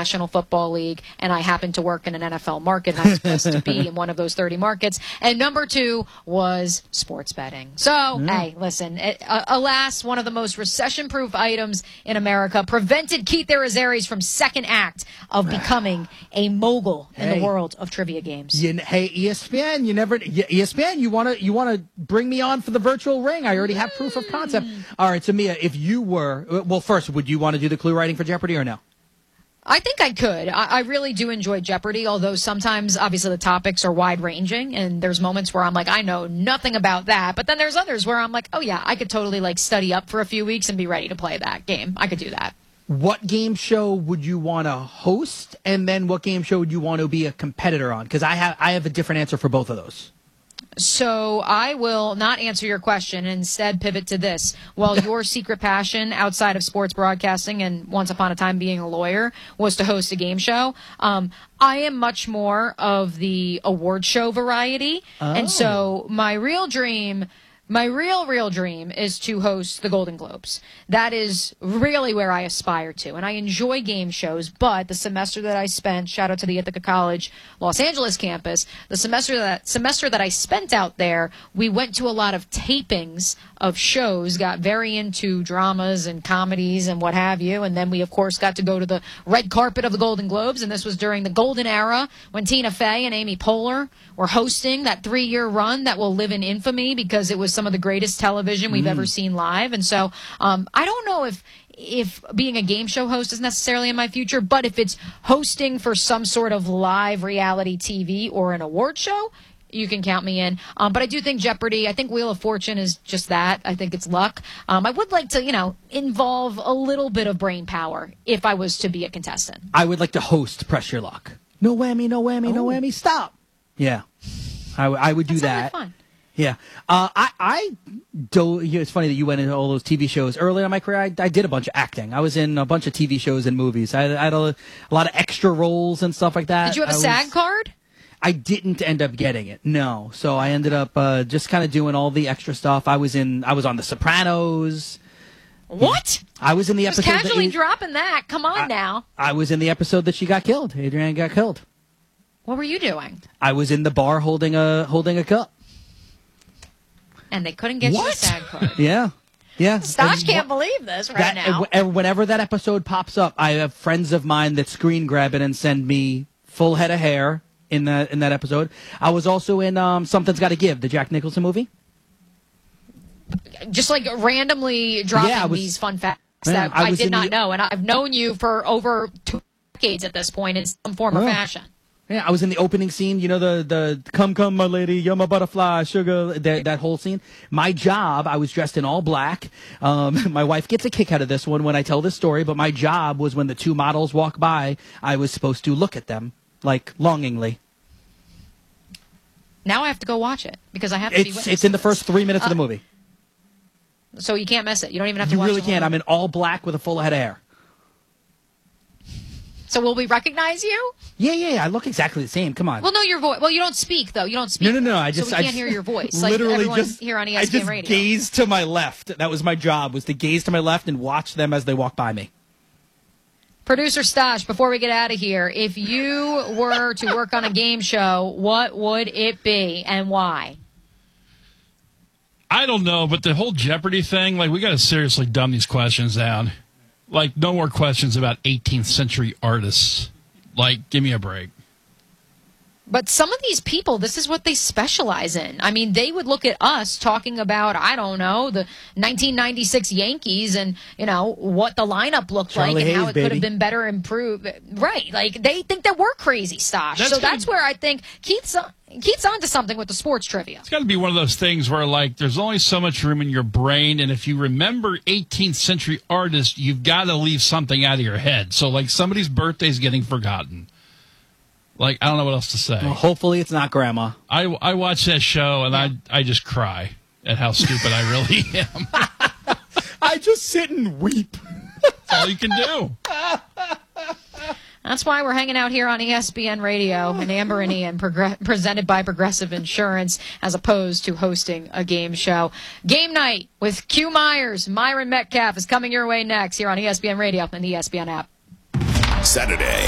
National Football League, and I happen to work in an NFL market, and I'm supposed to be in one of those 30 markets. And number 2 was sports betting. So, hey, listen, alas, one of the most recession-proof items in America prevented Keith Arizarry from second act of becoming a mogul in the world of trivia games. Hey, ESPN, ESPN, you want to bring me on for the virtual ring? I already have proof of concept. All right, so Mia, if you were, well, first, would you want to do the clue writing for Jeopardy or no? I think I could. I really do enjoy Jeopardy, although sometimes, obviously, the topics are wide-ranging, and there's moments where I'm like, I know nothing about that, but then there's others where I'm like, oh, yeah, I could totally, study up for a few weeks and be ready to play that game. I could do that. What game show would you want to host, and then what game show would you want to be a competitor on? Because I have a different answer for both of those. So I will not answer your question and instead pivot to this. While your secret passion outside of sports broadcasting and once upon a time being a lawyer was to host a game show, I am much more of the award show variety. And so my real dream is to host the Golden Globes. That is really where I aspire to. And I enjoy game shows, but the semester that I spent, shout out to the Ithaca College Los Angeles campus, the semester that I spent out there, we went to a lot of tapings of shows, got very into dramas and comedies and what have you. And then we, of course, got to go to the red carpet of the Golden Globes. And this was during the golden era when Tina Fey and Amy Poehler were hosting that 3-year run that will live in infamy because it was some of the greatest television we've ever seen live. And so I don't know if being a game show host is necessarily in my future, but if it's hosting for some sort of live reality TV or an award show, you can count me in. But I do think Jeopardy, I think Wheel of Fortune is just that. I think it's luck. I would like to, involve a little bit of brain power if I was to be a contestant. I would like to host Press Your Luck. No whammy, no whammy, no whammy, stop. Yeah. I would do that. Really fun. Yeah. I do. It's funny that you went into all those TV shows. Early in my career, I did a bunch of acting. I was in a bunch of TV shows and movies. I had a lot of extra roles and stuff like that. Did you have a SAG card? I didn't end up getting it. No. So I ended up just kind of doing all the extra stuff. I was on The Sopranos. What? I was in the just episode. Casually dropping that. Come on now. I was in the episode that she got killed. Adrienne got killed. What were you doing? I was in the bar holding a cup. And they couldn't get you a SAG card. Yeah. Stosh can't believe this now. Whenever that episode pops up, I have friends of mine that screen grab it and send me full head of hair in that episode. I was also in Something's Gotta Give, the Jack Nicholson movie. Just randomly dropping these fun facts that I did not know. And I've known you for over 2 decades at this point in some form or fashion. Yeah, I was in the opening scene, the come, my lady, you're my butterfly, sugar, that whole scene. My job, I was dressed in all black. My wife gets a kick out of this one when I tell this story, but my job was when the 2 models walk by, I was supposed to look at them, longingly. Now I have to go watch it, because I have to be witnessing It's in the first 3 minutes of the movie. So you can't miss it. You don't even have to watch it. You really can't. I'm in all black with a full head of hair. So will we recognize you? Yeah. I look exactly the same. Come on. Well, no, your voice. Well, you don't speak, though. You don't speak. No. So we can't hear your voice. Literally just here on ESPN I just Radio. gaze to my left. That was my job, was to gaze to my left and watch them as they walk by me. Producer Stosh, before we get out of here, if you were to work on a game show, what would it be and why? I don't know, but the whole Jeopardy thing, we got to seriously dumb these questions down. No more questions about 18th century artists. Give me a break. But some of these people, this is what they specialize in. I mean, they would look at us talking about, I don't know, the 1996 Yankees and, what the lineup looked Charlie like and Hayes, how it could have been better improved. Right. They think that we're crazy, Stosh. That's where I think Keith's onto something with the sports trivia. It's got to be one of those things where, there's only so much room in your brain, and if you remember 18th century artists, you've got to leave something out of your head. So, somebody's birthday's getting forgotten. I don't know what else to say. Well, hopefully it's not Grandma. I watch that show, and I just cry at how stupid I really am. I just sit and weep. That's all you can do. That's why we're hanging out here on ESPN Radio and Amber and Ian, presented by Progressive Insurance, as opposed to hosting a game show. Game Night with Q Myers, Myron Metcalf is coming your way next here on ESPN Radio and the ESPN app. Saturday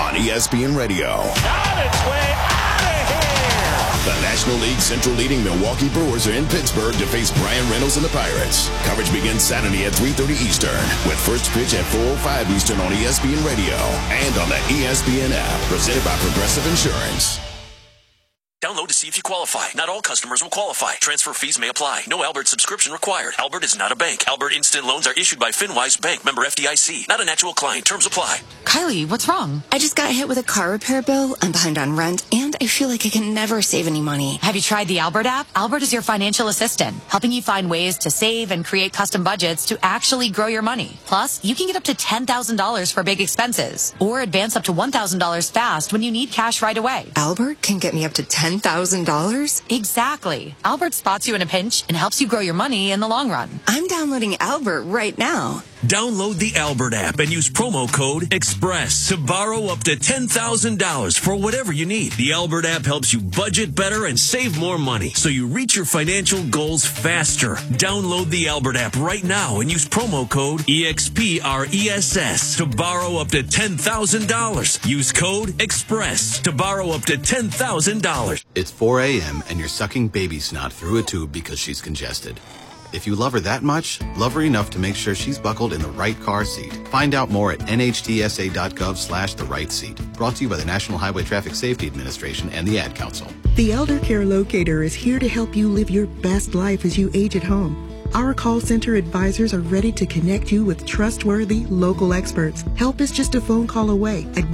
on ESPN Radio. On its way out of here! The National League Central leading Milwaukee Brewers are in Pittsburgh to face Brian Reynolds and the Pirates. Coverage begins Saturday at 3:30 Eastern, with first pitch at 4:05 Eastern on ESPN Radio and on the ESPN app, presented by Progressive Insurance. Download to see if you qualify. Not all customers will qualify. Transfer fees may apply. No Albert subscription required. Albert is not a bank. Albert Instant Loans are issued by FinWise Bank, member FDIC. Not an actual client. Terms apply. Kylie, what's wrong? I just got hit with a car repair bill. I'm behind on rent, and I feel like I can never save any money. Have you tried the Albert app? Albert is your financial assistant, helping you find ways to save and create custom budgets to actually grow your money. Plus, you can get up to $10,000 for big expenses, or advance up to $1,000 fast when you need cash right away. Albert can get me up to $10,000? Exactly. Albert spots you in a pinch and helps you grow your money in the long run. I'm downloading Albert right now. Download the Albert app and use promo code EXPRESS to borrow up to $10,000 for whatever you need. The Albert app helps you budget better and save more money so you reach your financial goals faster. Download the Albert app right now and use promo code EXPRESS to borrow up to $10,000. Use code EXPRESS to borrow up to $10,000. It's 4 a.m. and you're sucking baby snot through a tube because she's congested. If you love her that much, love her enough to make sure she's buckled in the right car seat. Find out more at nhtsa.gov/the right seat. Brought to you by the National Highway Traffic Safety Administration and the Ad Council. The Elder Care Locator is here to help you live your best life as you age at home. Our call center advisors are ready to connect you with trustworthy local experts. Help is just a phone call away at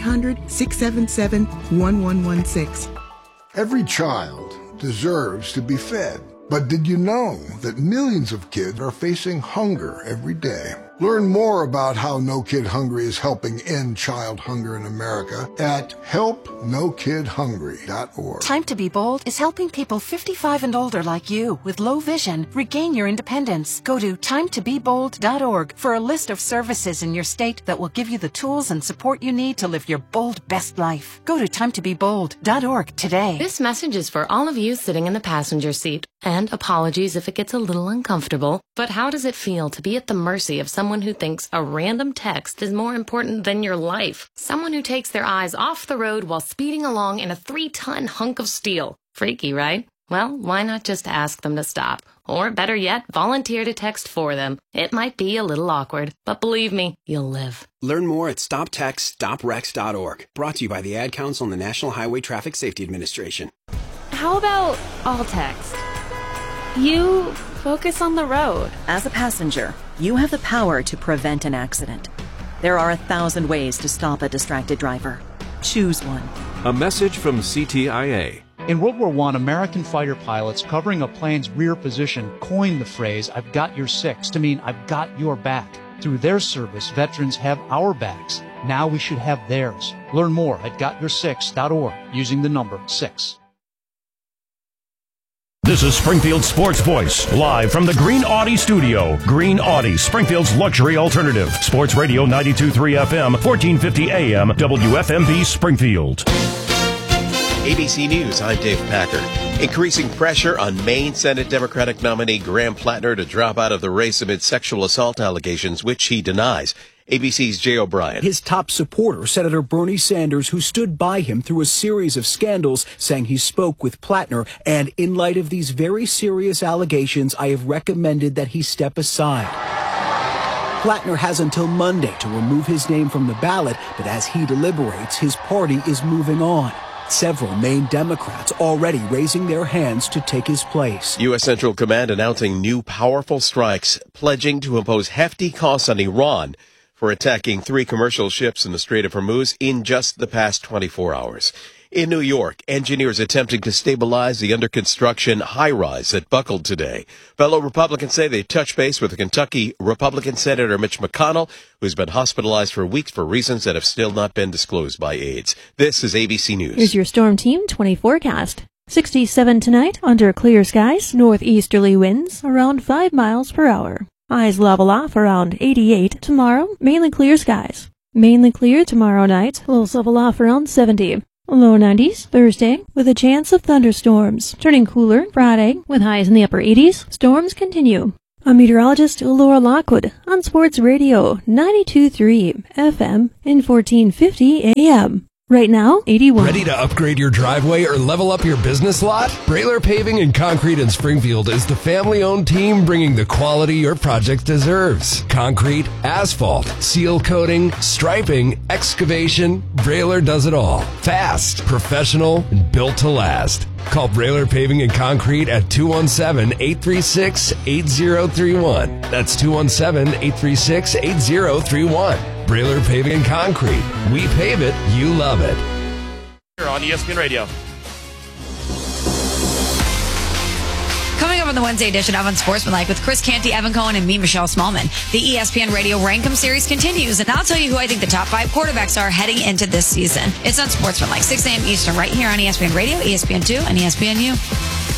1-800-677-1116. Every child deserves to be fed. But did you know that millions of kids are facing hunger every day? Learn more about how No Kid Hungry is helping end child hunger in America at helpnokidhungry.org. Time to Be Bold is helping people 55 and older like you with low vision regain your independence. Go to timetobebold.org for a list of services in your state that will give you the tools and support you need to live your bold best life. Go to timetobebold.org today. This message is for all of you sitting in the passenger seat. And apologies if it gets a little uncomfortable, but how does it feel to be at the mercy of someone who thinks a random text is more important than your life? Someone who takes their eyes off the road while speeding along in a 3-ton hunk of steel. Freaky, right? Well, why not just ask them to stop? Or better yet, volunteer to text for them. It might be a little awkward, but believe me, you'll live. Learn more at stoptextstoprex.org. Brought to you by the Ad Council and the National Highway Traffic Safety Administration. How about all text? You focus on the road. As a passenger, you have the power to prevent an accident. There are 1,000 ways to stop a distracted driver. Choose one. A message from CTIA. In World War I, American fighter pilots covering a plane's rear position coined the phrase, "I've got your six," to mean I've got your back. Through their service, veterans have our backs. Now we should have theirs. Learn more at gotyoursix.org using the number 6. This is Springfield Sports Voice, live from the Green Audi studio. Green Audi, Springfield's luxury alternative. Sports Radio 92.3 FM, 1450 AM, WFMB Springfield. ABC News, I'm Dave Packer. Increasing pressure on Maine Senate Democratic nominee Graham Plattner to drop out of the race amid sexual assault allegations, which he denies. ABC's Jay O'Brien. His top supporter, Senator Bernie Sanders, who stood by him through a series of scandals, saying he spoke with Plattner. And in light of these very serious allegations, I have recommended that he step aside. Plattner has until Monday to remove his name from the ballot, but as he deliberates, his party is moving on. Several Maine Democrats already raising their hands to take his place. U.S. Central Command announcing new powerful strikes, pledging to impose hefty costs on Iran for attacking 3 commercial ships in the Strait of Hormuz in just the past 24 hours. In New York, engineers attempting to stabilize the under-construction high-rise that buckled today. Fellow Republicans say they touched base with the Kentucky Republican Senator Mitch McConnell, who's been hospitalized for weeks for reasons that have still not been disclosed by aides. This is ABC News. Here's your Storm Team 20 forecast. 67 tonight, under clear skies, northeasterly winds around 5 miles per hour. Highs level off around 88 tomorrow, mainly clear skies. Mainly clear tomorrow night, lows level off around 70. Low 90s Thursday with a chance of thunderstorms. Turning cooler Friday with highs in the upper 80s. Storms continue. I'm meteorologist Laura Lockwood on Sports Radio 92.3 FM and 1450 AM. Right now, 81. Ready to upgrade your driveway or level up your business lot? Brailer Paving and Concrete in Springfield is the family-owned team bringing the quality your project deserves. Concrete, asphalt, seal coating, striping, excavation, Brailer does it all. Fast, professional, and built to last. Call Brailer Paving and Concrete at 217-836-8031. That's 217-836-8031. Brailer Paving and Concrete. We pave it, you love it. Here on ESPN Radio. Coming up on the Wednesday edition of Unsportsmanlike with Chris Canty, Evan Cohen, and me, Michelle Smallman. The ESPN Radio Rankum series continues, and I'll tell you who I think the top 5 quarterbacks are heading into this season. It's Unsportsmanlike, 6 a.m. Eastern, right here on ESPN Radio, ESPN2, and ESPNU.